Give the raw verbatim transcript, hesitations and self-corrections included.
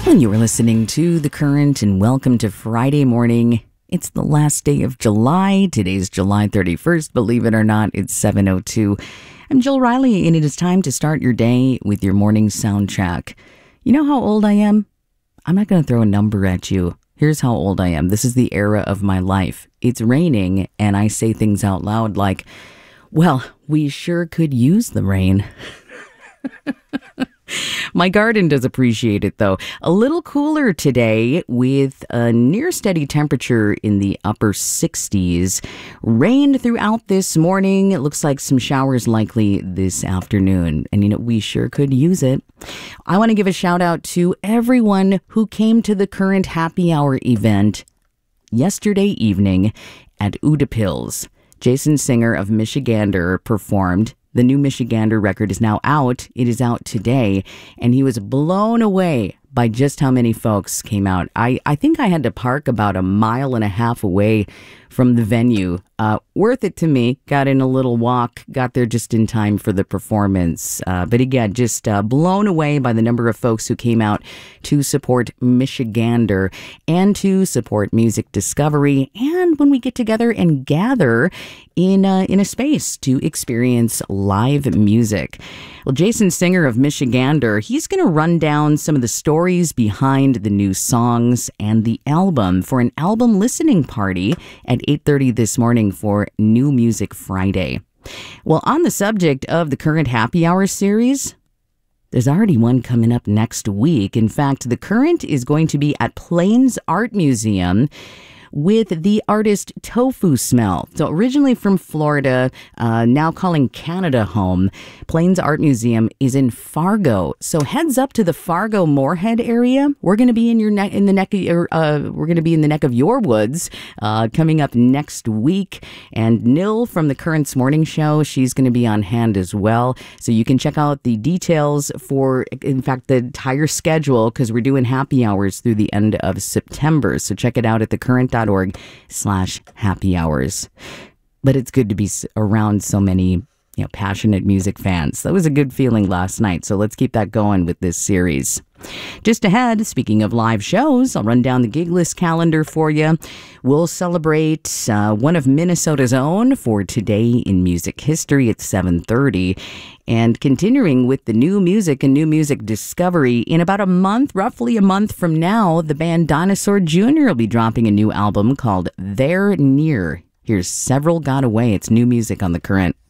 And you were listening to The Current, and welcome to Friday morning. It's the last day of July. Today's July thirty-first. Believe it or not, it's seven oh two. I'm Jill Riley, and it is time to start your day with your morning soundtrack. You know how old I am? I'm not going to throw a number at you. Here's how old I am. This is the era of my life. It's raining, and I say things out loud like, well, we sure could use the rain. My garden does appreciate it, though. A little cooler today with a near steady temperature in the upper sixties. Rained throughout this morning. It looks like some showers likely this afternoon. And, you know, we sure could use it. I want to give a shout out to everyone who came to the Current Happy Hour event yesterday evening at Udapils. Jason Singer of Michigander performed. The new Michigander record is now out. It is out today, and he was blown away by just how many folks came out. I, I think I had to park about a mile and a half away from the venue. Uh, worth it to me. Got in a little walk, got there just in time for the performance. Uh, but again, just uh, blown away by the number of folks who came out to support Michigander and to support music discovery. And when we get together and gather in a, in a space to experience live music. Well, Jason Singer of Michigander, he's going to run down some of the stories behind the new songs and the album for an album listening party at eight thirty this morning for New Music Friday. Well, on the subject of the Current Happy Hour series, there's already one coming up next week. In fact, the Current is going to be at Plains Art Museum with the artist Tofu Smell. So originally from Florida, uh, now calling Canada home, Plains Art Museum is in Fargo. So heads up to the Fargo Moorhead area. We're going to be in your neck, in the neck, of your, uh, we're going to be in the neck of your woods uh, coming up next week. And Nil from the Current's Morning Show, she's going to be on hand as well. So you can check out the details for, in fact, the entire schedule because we're doing happy hours through the end of September. So check it out at the current dot org slash happy hours. But it's good to be around so many, you know, passionate music fans. That was a good feeling last night. So let's keep that going with this series. Just ahead, speaking of live shows, I'll run down the gig list calendar for you. We'll celebrate uh, one of Minnesota's own for Today in Music History at seven thirty. And continuing with the new music and new music discovery, in about a month, roughly a month from now, the band Dinosaur Junior will be dropping a new album called They're Near. Here's Several Got Away. It's new music on The Current.